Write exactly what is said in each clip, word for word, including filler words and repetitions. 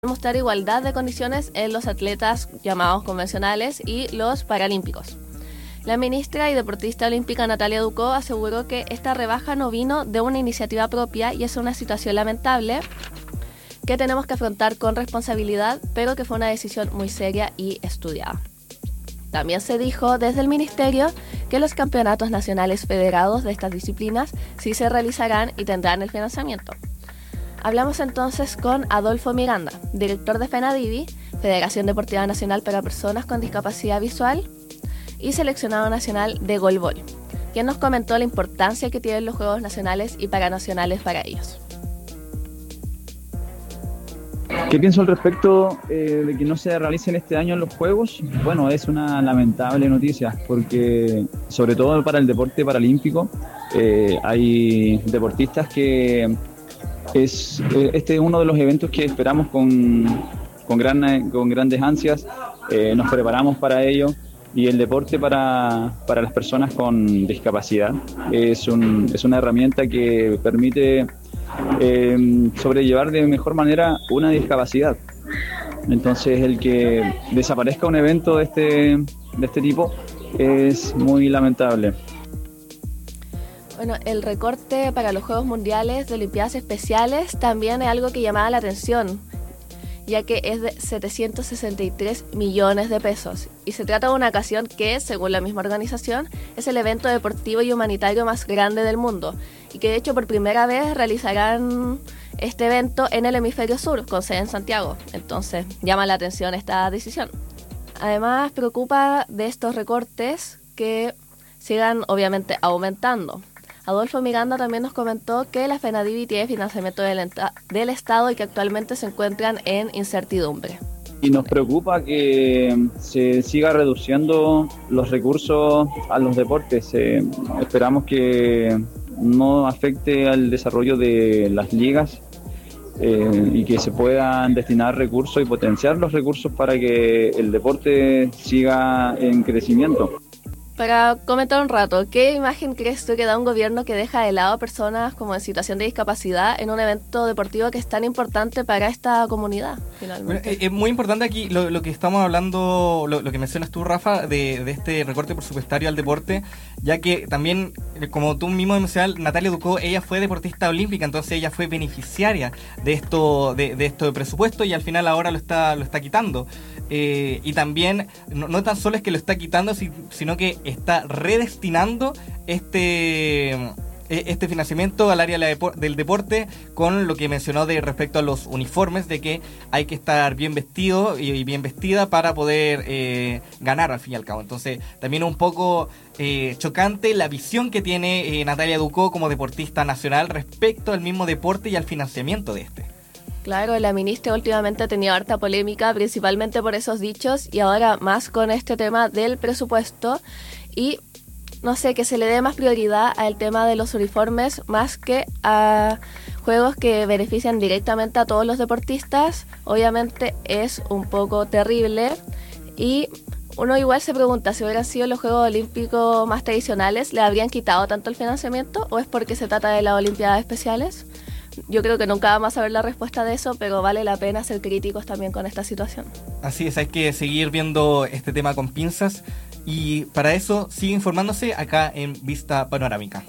mostrar igualdad de condiciones en los atletas llamados convencionales y los paralímpicos. La ministra y deportista olímpica Natalia Ducó aseguró que esta rebaja no vino de una iniciativa propia y es una situación lamentable que tenemos que afrontar con responsabilidad, pero que fue una decisión muy seria y estudiada. También se dijo desde el ministerio que los campeonatos nacionales federados de estas disciplinas sí se realizarán y tendrán el financiamiento. Hablamos entonces con Adolfo Miranda, director de FENADIVI, Federación Deportiva Nacional para Personas con Discapacidad Visual, y seleccionado nacional de golbol, quien nos comentó la importancia que tienen los Juegos Nacionales y Paranacionales para ellos. ¿Qué pienso al respecto eh, de que no se realicen este año los Juegos? Bueno, es una lamentable noticia porque, sobre todo para el deporte paralímpico, eh, hay deportistas que es eh, este es uno de los eventos que esperamos con, con, gran, con grandes ansias, eh, nos preparamos para ello. Y el deporte para, para las personas con discapacidad es, un, es una herramienta que permite eh, sobrellevar de mejor manera una discapacidad. Entonces, el que desaparezca un evento de este, de este tipo es muy lamentable. Bueno, el recorte para los Juegos Mundiales de Olimpiadas Especiales también es algo que llamaba la atención, ya que es de setecientos sesenta y tres millones de pesos. Y se trata de una ocasión que, según la misma organización, es el evento deportivo y humanitario más grande del mundo, y que de hecho por primera vez realizarán este evento en el hemisferio sur, con sede en Santiago. Entonces, llama la atención esta decisión. Además, preocupa de estos recortes que sigan obviamente aumentando. Adolfo Miranda también nos comentó que la FENADIVI tiene financiamiento del, enta- del Estado y que actualmente se encuentran en incertidumbre. Y nos preocupa que se siga reduciendo los recursos a los deportes. Eh, esperamos que no afecte al desarrollo de las ligas eh, y que se puedan destinar recursos y potenciar los recursos para que el deporte siga en crecimiento. Para comentar un rato, ¿qué imagen crees tú que da un gobierno que deja de lado a personas como en situación de discapacidad en un evento deportivo que es tan importante para esta comunidad, finalmente? Bueno, es muy importante aquí lo, lo que estamos hablando, lo, lo que mencionas tú, Rafa, de, de este recorte presupuestario al deporte, ya que también, como tú mismo mencionas, Natalia Ducó, ella fue deportista olímpica, entonces ella fue beneficiaria de esto de, de esto de presupuesto y al final ahora lo está lo está quitando. Eh, y también, no, no tan solo es que lo está quitando, sino que está redestinando este este financiamiento al área del deporte con lo que mencionó de respecto a los uniformes, de que hay que estar bien vestido y bien vestida para poder eh, ganar al fin y al cabo. Entonces también un poco eh, chocante la visión que tiene eh, Natalia Ducó como deportista nacional respecto al mismo deporte y al financiamiento de este. Claro, la ministra últimamente ha tenido harta polémica, principalmente por esos dichos y ahora más con este tema del presupuesto y no sé, que se le dé más prioridad al tema de los uniformes más que a juegos que benefician directamente a todos los deportistas. Obviamente es un poco terrible y uno igual se pregunta si hubieran sido los Juegos Olímpicos más tradicionales, ¿le habrían quitado tanto el financiamiento o es porque se trata de las Olimpiadas Especiales? Yo creo que nunca vamos a saber la respuesta de eso, pero vale la pena ser críticos también con esta situación. Así es, hay que seguir viendo este tema con pinzas y para eso sigue informándose acá en Vista Panorámica.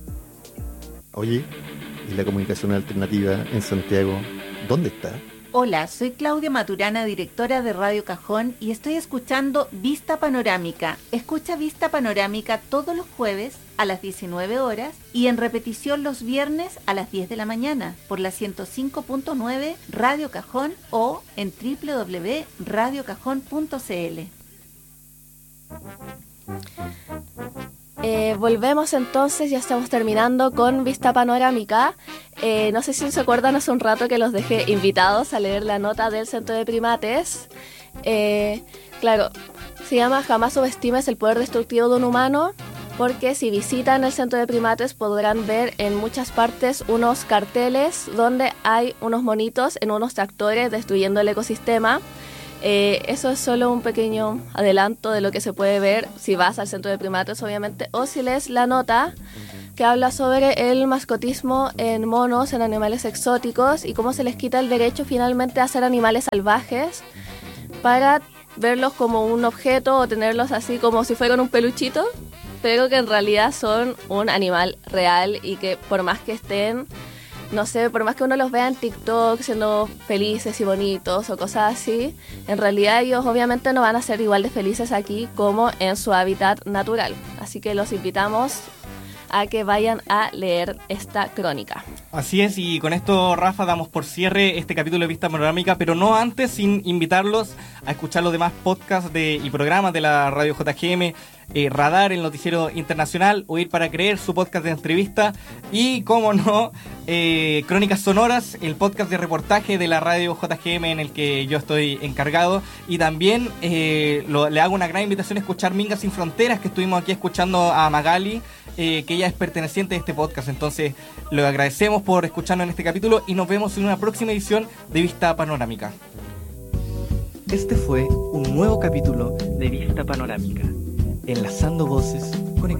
Oye, ¿y la comunicación alternativa en Santiago dónde está? Hola, soy Claudia Maturana, directora de Radio Cajón y estoy escuchando Vista Panorámica. Escucha Vista Panorámica todos los jueves a las diecinueve horas y en repetición los viernes a las diez de la mañana por la ciento cinco punto nueve Radio Cajón o en doble u doble u doble u punto radio cajón punto c l. Eh, volvemos entonces, ya estamos terminando con Vista Panorámica. Eh, no sé si se acuerdan hace un rato que los dejé invitados a leer la nota del Centro de Primates. Eh, claro, se llama Jamás subestimes el poder destructivo de un humano, porque si visitan el Centro de Primates podrán ver en muchas partes unos carteles donde hay unos monitos en unos tractores destruyendo el ecosistema. Eh, eso es solo un pequeño adelanto de lo que se puede ver si vas al Centro de Primates, obviamente, o si lees la nota, que habla sobre el mascotismo en monos, en animales exóticos y cómo se les quita el derecho finalmente a ser animales salvajes para verlos como un objeto o tenerlos así como si fueran un peluchito, pero que en realidad son un animal real y que por más que estén, no sé, por más que uno los vea en TikTok siendo felices y bonitos o cosas así, en realidad ellos obviamente no van a ser igual de felices aquí como en su hábitat natural. Así que los invitamos a que vayan a leer esta crónica. Así es, y con esto, Rafa, damos por cierre este capítulo de Vista Panorámica, pero no antes sin invitarlos a escuchar los demás podcasts de, y programas de la Radio J G M, eh, Radar, el noticiero internacional, Oír para Creer, su podcast de entrevista, y, como no, eh, Crónicas Sonoras, el podcast de reportaje de la Radio J G M en el que yo estoy encargado, y también eh, lo, le hago una gran invitación a escuchar Mingas Sin Fronteras, que estuvimos aquí escuchando a Magali, eh, que ella es perteneciente de este podcast. Entonces, le agradecemos por escucharnos en este capítulo y nos vemos en una próxima edición de Vista Panorámica. Este fue un nuevo capítulo de Vista Panorámica, enlazando voces